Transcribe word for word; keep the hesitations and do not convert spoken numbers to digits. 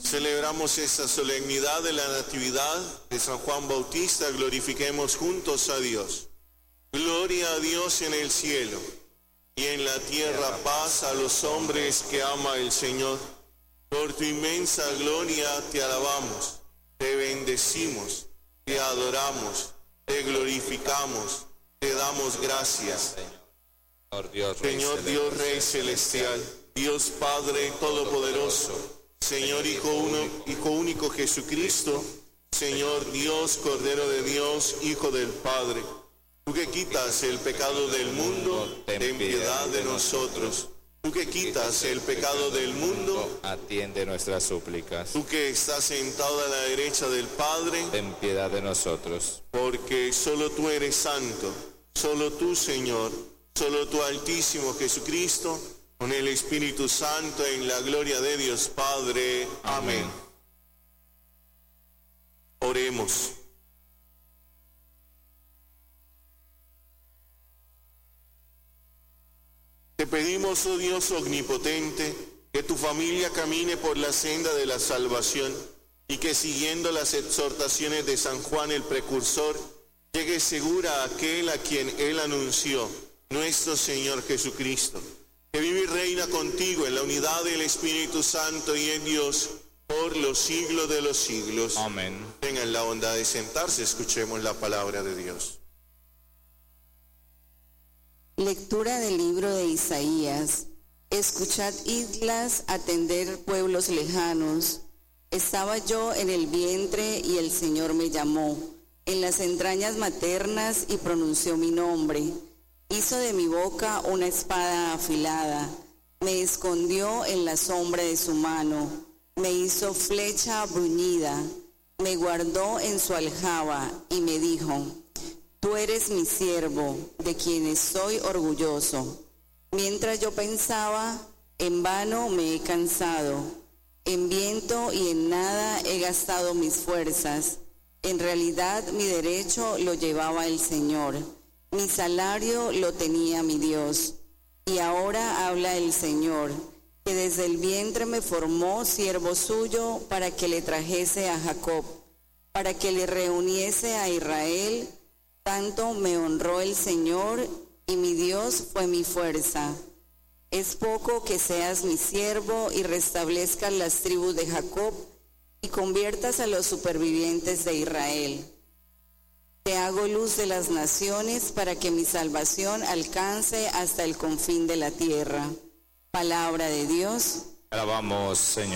Celebramos esta solemnidad de la Natividad de San Juan Bautista. Glorifiquemos juntos a Dios. Gloria a Dios en el cielo, y en la tierra paz a los hombres que ama el Señor. Por tu inmensa gloria te alabamos, te bendecimos, te adoramos, te glorificamos, te damos gracias. Señor Dios, Rey Señor Dios Rey celestial, Dios Padre todopoderoso, Señor Hijo, uno, Hijo único Jesucristo, Señor Dios, Cordero de Dios, Hijo del Padre, tú que quitas el pecado del mundo, ten piedad de nosotros. Tú que quitas el pecado del mundo, atiende nuestras súplicas. Tú que estás sentado a la derecha del Padre, ten piedad de nosotros. Porque solo tú eres santo, solo tú, Señor, solo tú, Altísimo Jesucristo, con el Espíritu Santo, en la gloria de Dios Padre. Amén. Amén. Oremos. Te pedimos, oh Dios omnipotente, que tu familia camine por la senda de la salvación y que, siguiendo las exhortaciones de San Juan el Precursor, llegue segura a aquel a quien él anunció, nuestro Señor Jesucristo, que vive y reina contigo en la unidad del Espíritu Santo y en Dios por los siglos de los siglos. Amén. Tengan la bondad de sentarse, escuchemos la palabra de Dios. Lectura del libro de Isaías. Escuchad islas, atender pueblos lejanos. Estaba yo en el vientre y el Señor me llamó, en las entrañas maternas y pronunció mi nombre. Hizo de mi boca una espada afilada, me escondió en la sombra de su mano, me hizo flecha bruñida, me guardó en su aljaba y me dijo: tú eres mi siervo, de quienes soy orgulloso. Mientras yo pensaba, en vano me he cansado, en viento y en nada he gastado mis fuerzas. En realidad mi derecho lo llevaba el Señor, mi salario lo tenía mi Dios. Y ahora habla el Señor, que desde el vientre me formó siervo suyo para que le trajese a Jacob, para que le reuniese a Israel. Tanto me honró el Señor, y mi Dios fue mi fuerza. Es poco que seas mi siervo y restablezcas las tribus de Jacob y conviertas a los supervivientes de Israel. Te hago luz de las naciones para que mi salvación alcance hasta el confín de la tierra. Palabra de Dios. Alabamos, Señor.